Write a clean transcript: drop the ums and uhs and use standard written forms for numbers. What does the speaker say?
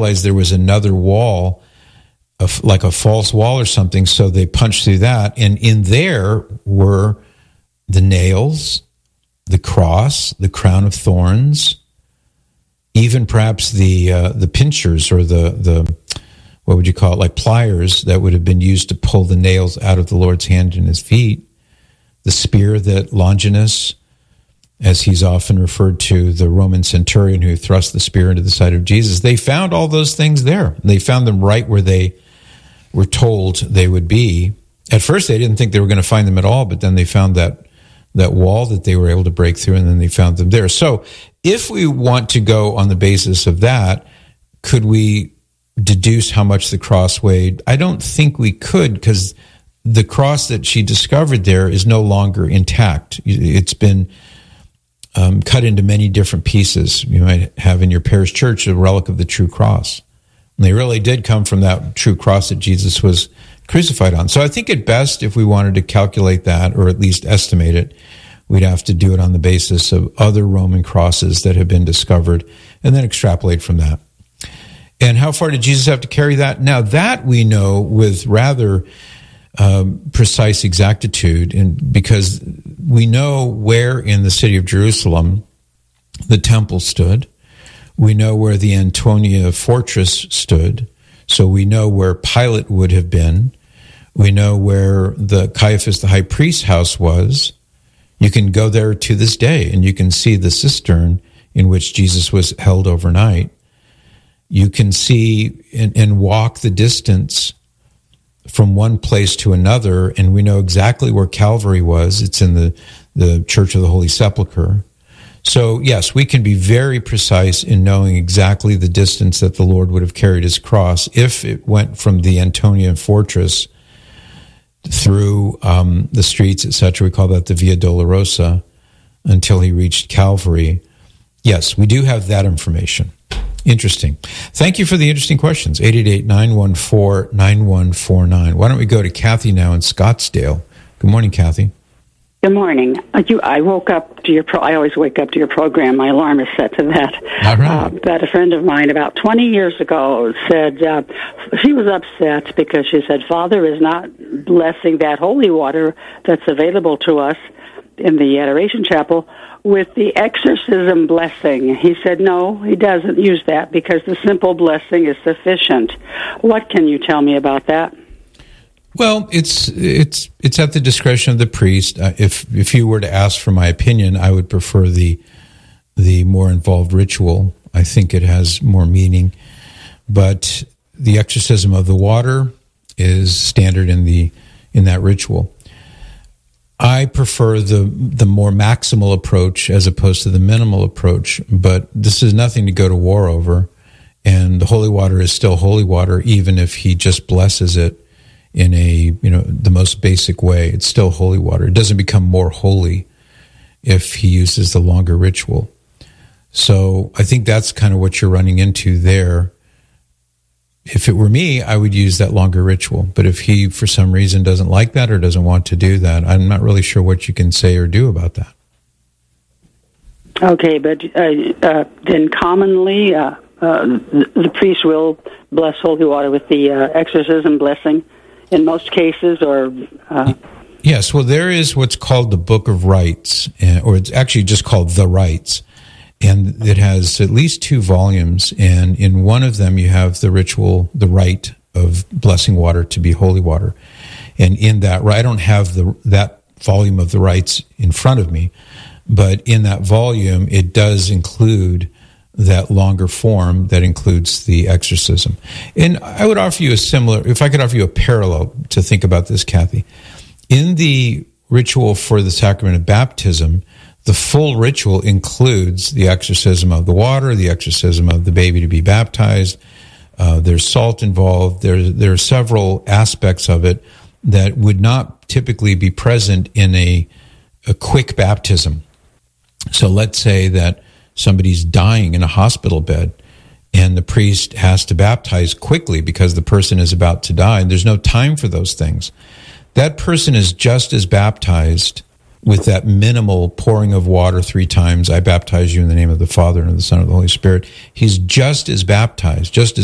realized there was another wall, like a false wall or something, so they punched through that, and in there were the nails, the cross, the crown of thorns, even perhaps the pincers or the what would you call it, like pliers that would have been used to pull the nails out of the Lord's hand and his feet, the spear that Longinus, as he's often referred to, the Roman centurion who thrust the spear into the side of Jesus, they found all those things there. They found them right where they were told they would be. At first, they didn't think they were going to find them at all, but then they found that wall that they were able to break through, and then they found them there. So if we want to go on the basis of that, could we deduce how much the cross weighed? I don't think we could, because the cross that she discovered there is no longer intact. It's been cut into many different pieces. You might have in your parish church a relic of the true cross. And they really did come from that true cross that Jesus was crucified on. So I think at best, if we wanted to calculate that, or at least estimate it, we'd have to do it on the basis of other Roman crosses that have been discovered, and then extrapolate from that. And how far did Jesus have to carry that? Now, that we know with rather precise exactitude, and because we know where in the city of Jerusalem the temple stood. We know where the Antonia fortress stood. So we know where Pilate would have been. We know where the Caiaphas, the high priest's house was. You can go there to this day, and you can see the cistern in which Jesus was held overnight. You can see and walk the distance from one place to another, and we know exactly where Calvary was. It's in the Church of the Holy Sepulchre. So, yes, we can be very precise in knowing exactly the distance that the Lord would have carried his cross if it went from the Antonian fortress through the streets, etc. We call that the Via Dolorosa, until he reached Calvary. Yes, we do have that information. Interesting. Thank you for the interesting questions. 888-914-9149. Why don't we go to Kathy now in Scottsdale? Good morning, Kathy. Good morning. I woke up to I always wake up to your program. My alarm is set to that. All right. But a friend of mine about 20 years ago said she was upset because she said, Father is not blessing that holy water that's available to us in the Adoration Chapel with the exorcism blessing. He said, no, he doesn't use that because the simple blessing is sufficient. What can you tell me about that? Well, it's at the discretion of the priest. If you were to ask for my opinion, I would prefer the more involved ritual. I think it has more meaning. But the exorcism of the water is standard in that ritual. I prefer the more maximal approach as opposed to the minimal approach, but this is nothing to go to war over, and the holy water is still holy water, even if he just blesses it in the most basic way. It's still holy water. It doesn't become more holy if he uses the longer ritual. So I think that's kind of what you're running into there. If it were me, I would use that longer ritual. But if he, for some reason, doesn't like that or doesn't want to do that, I'm not really sure what you can say or do about that. Okay, but then commonly the priest will bless holy water with the exorcism blessing in most cases, or... Yes, well, there is what's called the Book of Rites, or it's actually just called The Rites. And it has at least 2 volumes, and in one of them you have the ritual, the rite of blessing water to be holy water. And in that, I don't have that volume of the rites in front of me, but in that volume it does include that longer form that includes the exorcism. And I would offer you if I could offer you a parallel to think about this, Kathy. In the ritual for the sacrament of baptism, the full ritual includes the exorcism of the water, the exorcism of the baby to be baptized. There's salt involved. There are several aspects of it that would not typically be present in a quick baptism. So let's say that somebody's dying in a hospital bed and the priest has to baptize quickly because the person is about to die, and there's no time for those things. That person is just as baptized with that minimal pouring of water 3 times. I baptize you in the name of the Father and of the Son and of the Holy Spirit. He's just as baptized, just as